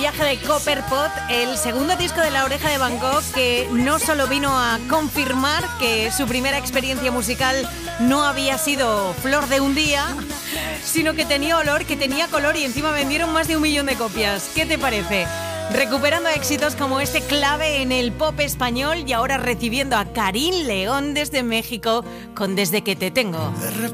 viaje de Copperpot, el segundo disco de La Oreja de Van Gogh, que no solo vino a confirmar que su primera experiencia musical no había sido flor de un día, sino que tenía olor, que tenía color y encima vendieron más de 1 millón de copias. ¿Qué te parece? Recuperando éxitos como este clave en el pop español y ahora recibiendo a Karin León desde México con Desde que te tengo. De